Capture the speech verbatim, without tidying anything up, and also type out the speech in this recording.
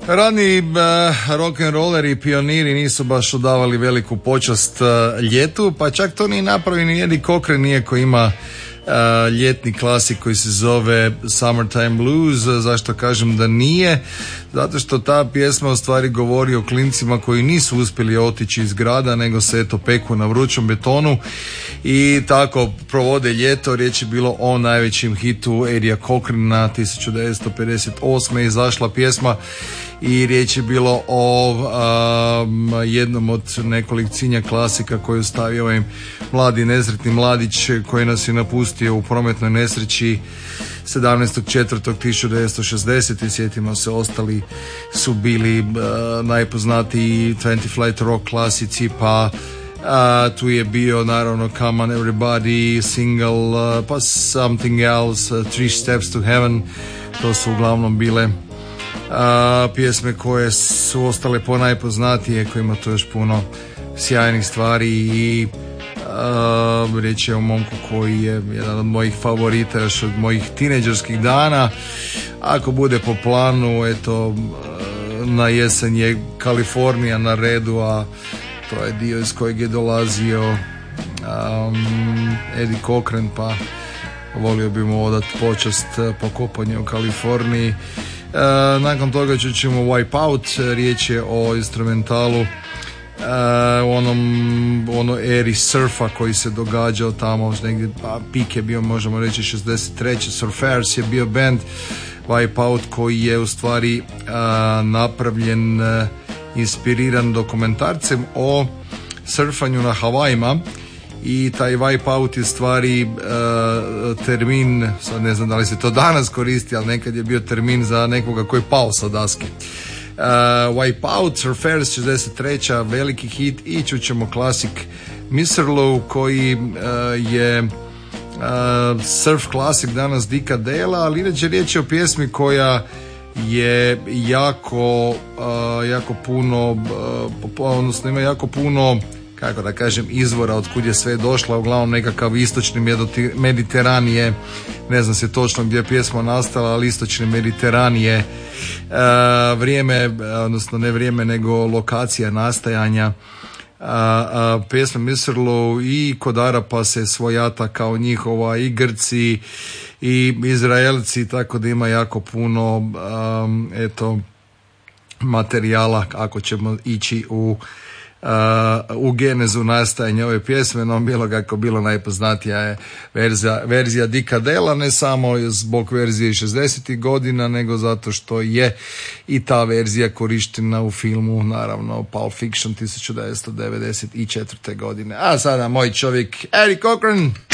Rani uh, rock'n'rolleri i pioniri nisu baš odavali veliku počast uh, ljetu, pa čak to nije napravio ni Eddie Cochran, iako ima uh, ljetni klasik koji se zove Summertime Blues. Zašto kažem da nije? Zato što ta pjesma u stvari govori o klincima koji nisu uspjeli otići iz grada, nego se eto peku na vrućom betonu i tako provode ljeto. Riječ je bilo o najvećem hitu Eddie Cochrana. tisuću devetsto pedeset osme izašla pjesma i riječ je bilo o um, jednom od nekolicine klasika koju je stavio ovaj mladi nesretni mladić koji nas je napustio u prometnoj nesreći sedamnaestog četvrtog tisuću devetsto šezdesete. Sjetimo se, ostali su bili uh, najpoznatiji dvadeset Flight Rock klasici, pa uh, tu je bio naravno Come on Everybody, Single, uh, pa Something Else, uh, Three Steps to Heaven. To su uglavnom bile uh, pjesme koje su ostale po najpoznatije, koje ima tu još puno sjajnih stvari i Uh, riječ je o momku koji je jedan od mojih favorita još od mojih tineđerskih dana. Ako bude po planu, eto, uh, na jesen je Kalifornija na redu, a to je dio iz kojeg je dolazio um, Eddie Cochran, pa volio bi mu odati počast po kopanju u Kaliforniji. Uh, nakon toga ćemo Wipeout, riječ je o instrumentalu Uh, u onom ono eri surfa koji se događao tamo negdje, a pik je bio možemo reći šezdeset treće. Surfers je bio band. Wipeout koji je u stvari uh, napravljen, uh, inspiriran dokumentarcem o surfanju na Havajima, i taj Wipeout je stvari uh, termin, sad ne znam da li se to danas koristi, ali nekad je bio termin za nekoga koji je pao sa daske. Uh, Wipeout, Surfers, šezdeset treća, veliki hit, i čućemo klasik Miserlou koji uh, je uh, surf klasik danas Dicka Dale, ali inače riječ je o pjesmi koja je jako uh, jako puno uh, odnosno ima jako puno, kako da kažem, izvora od kud je sve došla. Uglavnom nekakav istočni Mediteran je, ne znam se točno gdje je pjesma nastala, ali istočni Mediteran je uh, vrijeme, odnosno ne vrijeme nego lokacija nastajanja uh, uh, pjesme Miserlou, i kod Arapa se svojata kao njihova i Grci i Izraelci, tako da ima jako puno um, eto materijala ako ćemo ići u Uh, u genezu nastajanja ove pjesme. No bilo kako bilo, najpoznatija je verzija, verzija Dicka Dalea, ne samo zbog verzije iz šezdesetih godina, nego zato što je i ta verzija korištena u filmu, naravno Pulp Fiction tisuću devetsto devedeset četvrte godine. A sada moj čovjek Eddie Cochran.